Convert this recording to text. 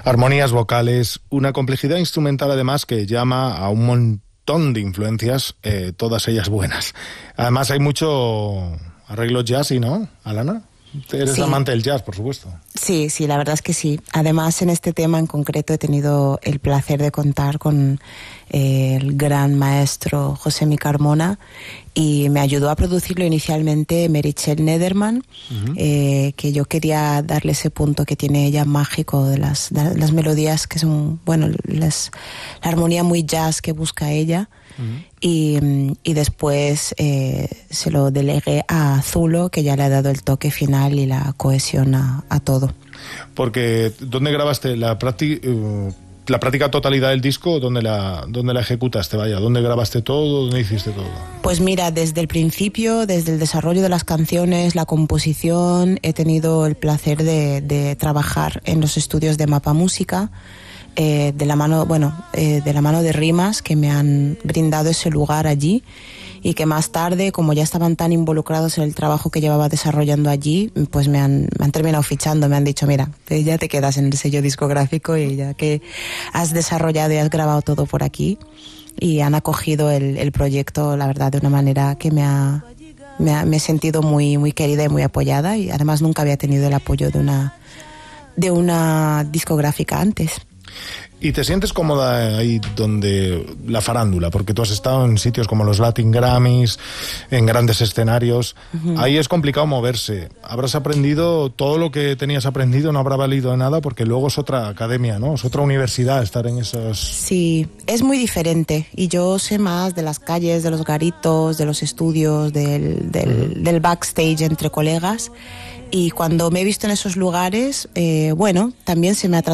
Armonías vocales, una complejidad instrumental además que llama a un montón de influencias, todas ellas buenas. Además hay mucho arreglo jazzy, ¿no, Alana? Eres amante del jazz, por supuesto. Sí, la verdad es que sí. Además, en este tema en concreto he tenido el placer de contar con el gran maestro José Mi Carmona, y me ayudó a producirlo inicialmente Meritxell Nederman, que yo quería darle ese punto que tiene ella mágico de las melodías que son, bueno, la armonía muy jazz que busca ella. Y después se lo delegué a Zulo, que ya le ha dado el toque final y la cohesión a todo. Porque, ¿dónde grabaste la práctica totalidad del disco? ¿Dónde la ejecutaste? Vaya, ¿dónde grabaste todo? ¿Dónde hiciste todo? Pues mira, desde el principio, desde el desarrollo de las canciones, la composición, he tenido el placer de trabajar en los estudios de Mapa Música, de la mano de Rimas, que me han brindado ese lugar allí, y que más tarde, como ya estaban tan involucrados en el trabajo que llevaba desarrollando allí, pues me han terminado fichando, me han dicho, mira, ya te quedas en el sello discográfico, y ya que has desarrollado y has grabado todo por aquí, y han acogido el proyecto, la verdad, de una manera que me he sentido muy, muy querida y muy apoyada, y además nunca había tenido el apoyo de una discográfica antes. ¿Y te sientes cómoda ahí donde la farándula? Porque tú has estado en sitios como los Latin Grammys, en grandes escenarios. Ahí es complicado moverse. Habrás aprendido todo lo que tenías aprendido, no habrá valido de nada, porque luego es otra academia, ¿no? Es otra universidad estar en esos... Sí, es muy diferente. Y yo sé más de las calles, de los garitos, de los estudios, del backstage entre colegas. Y cuando me he visto en esos lugares, también se me ha tratado